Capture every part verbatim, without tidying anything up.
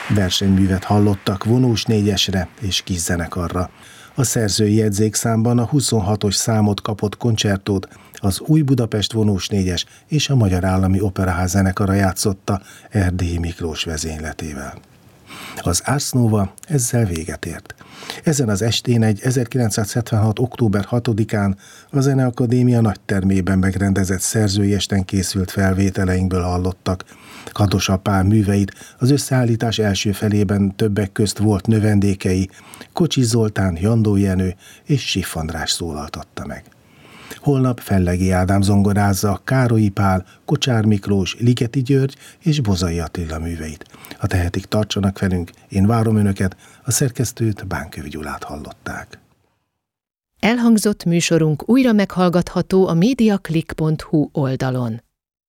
Versenyművet hallottak vonós négyesre és kis zenekarra. A szerzői jegyzékszámban a huszonhatos számot kapott koncertót az Új Budapest vonós négyes és a Magyar Állami Operaház zenekara játszotta Erdélyi Miklós vezényletével. Az Ars Nova ezzel véget ért. Ezen az estén egy ezerkilencszázhetvenhat. október hatodikán a Zeneakadémia nagytermében megrendezett szerzői esten készült felvételeinkből hallottak Kados Pál műveit. Az összeállítás első felében többek közt volt növendékei, Kocsis Zoltán, Jandó Jenő és Siff András szólaltatta meg. Holnap Fellegi Ádám zongorázza Károlyi Pál, Kocsár Miklós, Ligeti György és Bozai Attila műveit. Ha tehetik, tartsanak velünk, én várom önöket, a szerkesztőt, Bánkövi Gyulát hallották. Elhangzott műsorunk újra meghallgatható a mediaclick pont hu oldalon.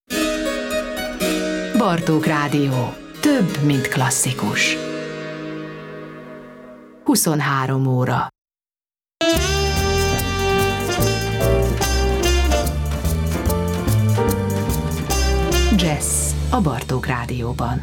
Bartók Rádió. Több, mint klasszikus. huszonhárom óra. Jazz a Bartók Rádióban.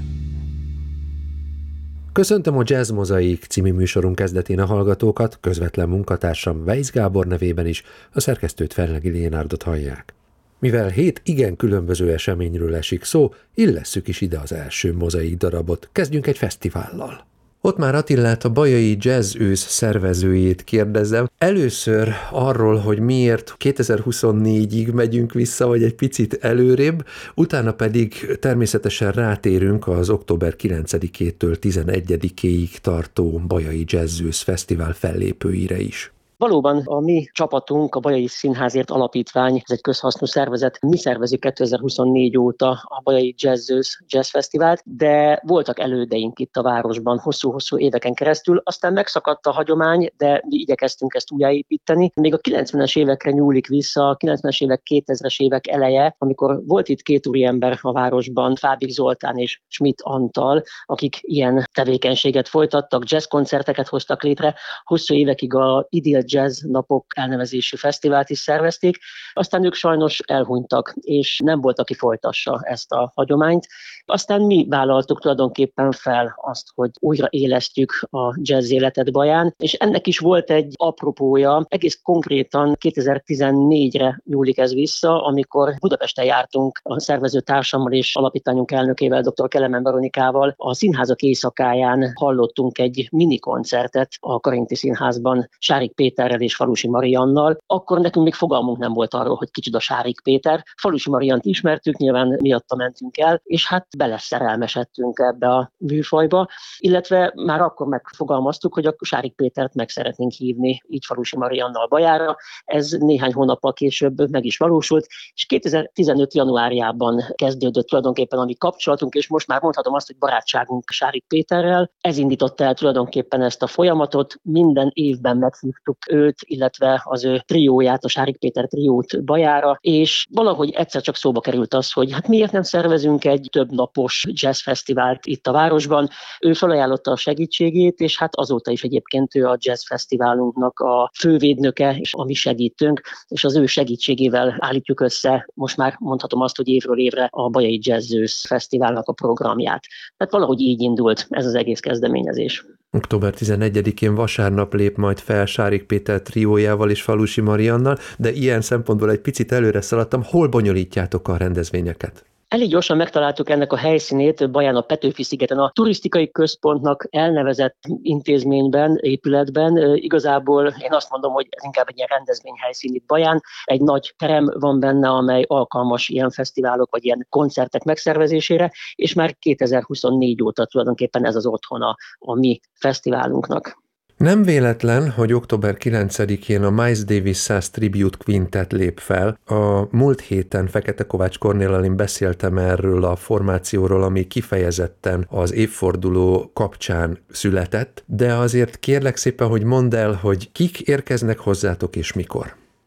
Köszöntöm a Jazz Mozaik című műsorunk kezdetén a hallgatókat, közvetlen munkatársam Weisz Gábor nevében is, a szerkesztőt Fellegi Lénárdot hallják. Mivel hét igen különböző eseményről esik szó, illesszük is ide az első mozaik darabot. Kezdjünk egy fesztivállal. Ottmár Attilát, a Bajai Jazz Ősz szervezőjét kérdezem. Először arról, hogy miért kétezer-huszonnégyig megyünk vissza, vagy egy picit előrébb, utána pedig természetesen rátérünk az október kilencedikétől tizenegyedikéig tartó Bajai Jazz Ősz Fesztivál fellépőire is. Valóban a mi csapatunk, a Bajai Színházért Alapítvány, ez egy közhasznú szervezet, mi szervezünk kétezer-huszonnégy óta a Bajai Jazz Ősz Jazz Fesztivált, de voltak elődeink itt a városban hosszú-hosszú éveken keresztül, aztán megszakadt a hagyomány, de mi igyekeztünk ezt újjáépíteni. Még a kilencvenes évekre nyúlik vissza, a kilencvenes évek, kétezres évek eleje, amikor volt itt két úriember a városban, Fábik Zoltán és Schmidt Antal, akik ilyen tevékenységet folytattak, jazzkoncerteket hoztak létre, hosszú évekig a Idyll Jazz Napok elnevezésű fesztivált is szervezték, aztán ők sajnos elhunytak, és nem volt, aki folytassa ezt a hagyományt. Aztán mi vállaltuk tulajdonképpen fel azt, hogy újra élesztjük a jazz életet Baján, és ennek is volt egy apropója, egész konkrétan kétezer-tizennégyre nyúlik ez vissza, amikor Budapesten jártunk a szervező társammal és alapítványunk elnökével, dr. Kelemen Veronikával, a Színházak éjszakáján hallottunk egy mini koncertet a Karinti Színházban Sárik Péterrel és Falusi Mariannal. Akkor nekünk még fogalmunk nem volt arról, hogy kicsoda Sárik Péter. Falusi Mariant ismertük, nyilván miatta mentünk el, és hát beleszerelmesedtünk ebbe a műfajba, illetve már akkor megfogalmaztuk, hogy a Sárik Pétert meg szeretnénk hívni így Falusi Mariannal Bajára. Ez néhány hónappal később meg is valósult, és kétezer-tizenöt januárjában kezdődött tulajdonképpen a mi kapcsolatunk, és most már mondhatom azt, hogy barátságunk Sárik Péterrel. Ez indította el tulajdonképpen ezt a folyamatot, minden évben meghívtuk őt, illetve az ő trióját, a Sárik Péter triót Bajára, és valahogy egyszer csak szóba került az, hogy hát miért nem szervezünk egy több napos jazzfesztivált itt a városban. Ő felajánlotta a segítségét, és hát azóta is egyébként ő a jazzfesztiválunknak a fővédnöke, és a mi segítőnk, és az ő segítségével állítjuk össze, most már mondhatom azt, hogy évről évre a Bajai Jazz Ősz Fesztiválnak a programját. Tehát valahogy így indult ez az egész kezdeményezés. október tizenegyedikén vasárnap lép majd fel Sárik Péter triójával és Falusi Mariannal, de ilyen szempontból egy picit előre szaladtam. Hol bonyolítjátok a rendezvényeket? Elég gyorsan megtaláltuk ennek a helyszínét Baján a Petőfi-szigeten, a turisztikai központnak elnevezett intézményben, épületben. Igazából én azt mondom, hogy ez inkább egy ilyen rendezvényhelyszín itt Baján. Egy nagy terem van benne, amely alkalmas ilyen fesztiválok vagy ilyen koncertek megszervezésére, és már kétezer-huszonnégy óta tulajdonképpen ez az otthona a mi fesztiválunknak. Nem véletlen, hogy október kilencedikén a Miles Davis Sass Tribute Quintet lép fel. A múlt héten Fekete Kovács Kornéllal én beszéltem erről a formációról, ami kifejezetten az évforduló kapcsán született, de azért kérlek szépen, hogy mondd el, hogy kik érkeznek hozzátok és mikor.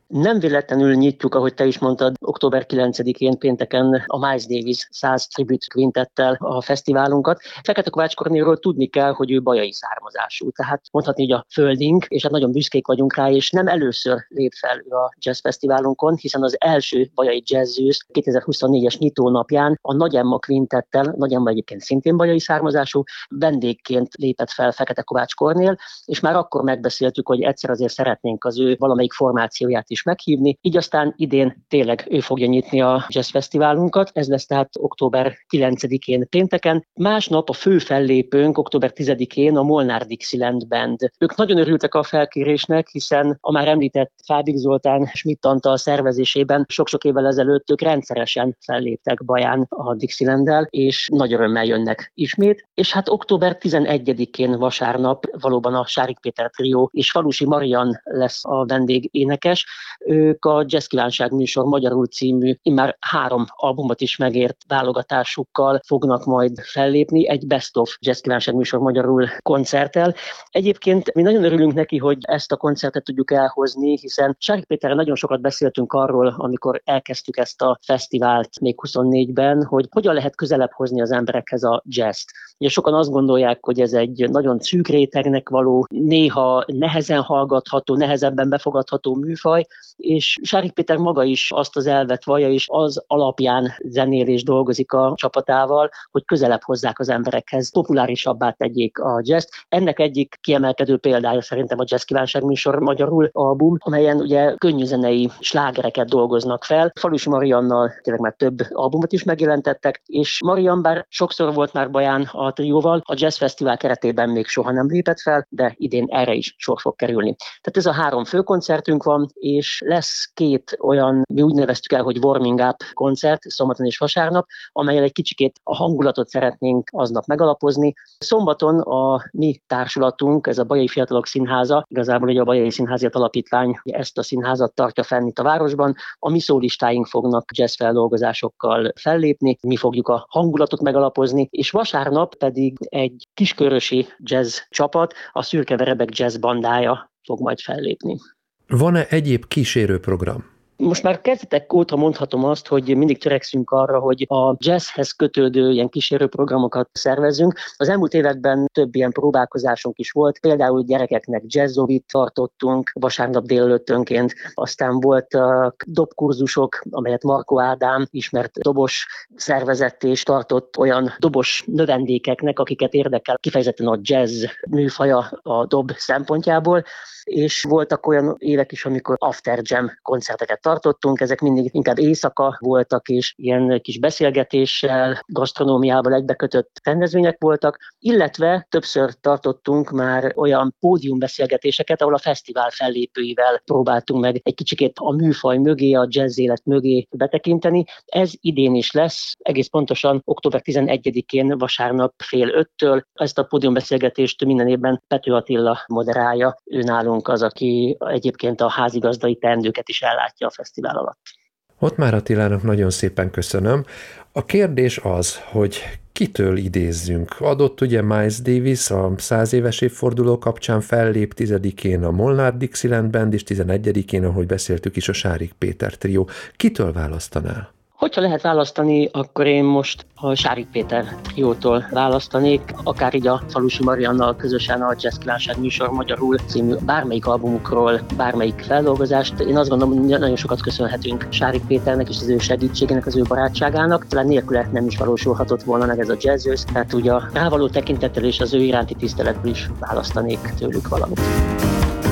Nem véletlenül nyitjuk, ahogy te is mondtad, október kilencedikén pénteken a Miles Davis száz Tribute Quintettel a fesztiválunkat. Fekete Kovács Kornélról tudni kell, hogy ő bajai származású, tehát mondhatni, hogy a földink, és hát nagyon büszkék vagyunk rá, és nem először lép fel ő a jazz fesztiválunkon, hiszen az első bajai jazzősz kétezer-huszonnégyes nyitónapján a Nagy Emma Quintettel, Nagy Emma egyébként szintén bajai származású, vendégként lépett fel Fekete Kovács Kornél, és már akkor megbeszéltük, hogy egyszer azért szeretnénk az ő valamelyik formációját is meghívni, így aztán idén tényleg ő fogja nyitni a jazz fesztiválunkat, ez lesz tehát október kilencedikén pénteken. Másnap a fő fellépőnk október tizedikén a Molnár Dixieland Band. Ők nagyon örültek a felkérésnek, hiszen a már említett Fábik Zoltán Schmidt Antal szervezésében sok-sok évvel ezelőtt ők rendszeresen felléptek Baján a Dixielanddel, és nagy örömmel jönnek ismét. És hát október tizenegyedikén vasárnap valóban a Sárik Péter trió és Falusi Marian lesz a vendégénekes. Ők a Jazz Kívánság műsor magyarul című, immár három albumot is megért válogatásukkal fognak majd fellépni egy Best of Jazz Kívánság műsor magyarul koncerttel. Egyébként mi nagyon örülünk neki, hogy ezt a koncertet tudjuk elhozni, hiszen Sárik Péterrel nagyon sokat beszéltünk arról, amikor elkezdtük ezt a fesztivált még huszonnégyben, hogy hogyan lehet közelebb hozni az emberekhez a jazzt. Ugye sokan azt gondolják, hogy ez egy nagyon szűk rétegnek való, néha nehezen hallgatható, nehezebben befogadható műfaj, és Sárik Péter maga is azt az elvet vallja, és az alapján zenél és dolgozik a csapatával, hogy közelebb hozzák az emberekhez, populárisabbá tegyék a jazzt. Ennek egyik kiemelkedő példája szerintem a Jazz Kívánság műsor magyarul album, amelyen ugye könnyűzenei slágereket dolgoznak fel. Falusi Mariannal tényleg már több albumot is megjelentettek, és Marian bár sokszor volt már Baján a trióval, a Jazz Fesztivál keretében még soha nem lépett fel, de idén erre is sor fog kerülni. Tehát ez a három főkoncertünk van, és lesz két olyan, mi úgy neveztük el, hogy warming up koncert, szombaton és vasárnap, amelyen egy kicsikét a hangulatot szeretnénk aznap megalapozni. Szombaton a mi társulatunk, ez a Bajai Fiatalok Színháza, igazából ugye a Bajai Színháziat Alapítvány ezt a színházat tartja fenn itt a városban, a mi szólistáink fognak jazz feldolgozásokkal fellépni, mi fogjuk a hangulatot megalapozni, és vasárnap pedig egy kiskörösi jazz csapat, a Szürke Verebek Jazz Bandája fog majd fellépni. Van-e egyéb kísérő program? Most már kezdetek óta mondhatom azt, hogy mindig törekszünk arra, hogy a jazzhez kötődő ilyen kísérőprogramokat szervezünk. Az elmúlt években több ilyen próbálkozásunk is volt, például gyerekeknek jazzovit tartottunk vasárnap délelőttönként, aztán voltak dobkurzusok, amelyet Markó Ádám, ismert dobos szervezett és tartott olyan dobos növendékeknek, akiket érdekel kifejezetten a jazz műfaja a dob szempontjából, és voltak olyan évek is, amikor after jam koncerteket tartottunk, ezek mindig inkább éjszaka voltak, és ilyen kis beszélgetéssel, gasztronómiával egybekötött rendezvények voltak, illetve többször tartottunk már olyan pódiumbeszélgetéseket, ahol a fesztivál fellépőivel próbáltunk meg egy kicsikét a műfaj mögé, a jazz élet mögé betekinteni. Ez idén is lesz, egész pontosan október tizenegyedikén vasárnap fél öttől. Ezt a pódiumbeszélgetést minden évben Pető Attila moderálja, ő nálunk az, aki egyébként a házigazdai teendőket is ellátja a fesztivál alatt. Ottmár Attilának nagyon szépen köszönöm. A kérdés az, hogy kitől idézzünk. Adott ugye Miles Davis a száz éves évforduló kapcsán fellép, tizedikén a Molnár Dixieland Band, és tizenegyedikén, ahogy beszéltük is, a Sárik Péter trió. Kitől választanál? Hogyha lehet választani, akkor én most a Sárik Péter triótól választanék, akár így a Falusi Mariannal közösen a Jazz Kívánság műsor magyarul című bármelyik albumukról, bármelyik feldolgozást. Én azt gondolom, hogy nagyon sokat köszönhetünk Sárik Péternek és az ő segítségének, az ő barátságának. Talán nélküle nem is valósulhatott volna meg ez a jazzősz, tehát ugye a rávaló tekintettel és az ő iránti tiszteletből is választanék tőlük valamit.